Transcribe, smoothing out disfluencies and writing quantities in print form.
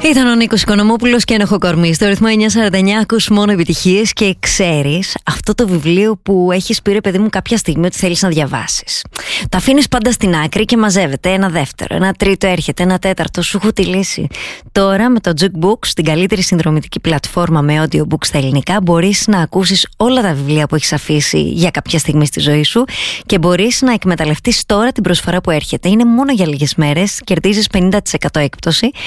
Ήταν ο Νίκος Οικονομόπουλος και Ένοχο Κορμί. Στο ρυθμό 949 ακούς μόνο επιτυχίες και ξέρεις αυτό το βιβλίο που έχεις πει, ρε παιδί μου, κάποια στιγμή ότι θέλεις να διαβάσεις. Το αφήνεις πάντα στην άκρη και μαζεύεται ένα δεύτερο, ένα τρίτο έρχεται, ένα τέταρτο. Σου έχω τη λύση. Τώρα με το Jukebox, την καλύτερη συνδρομητική πλατφόρμα με audiobooks στα ελληνικά, μπορείς να ακούσεις όλα τα βιβλία που έχεις αφήσει για κάποια στιγμή στη ζωή σου και μπορείς να εκμεταλλευτείς τώρα την προσφορά που έρχεται. Είναι μόνο για λίγες μέρες, κερδίζεις 50% έκπτωση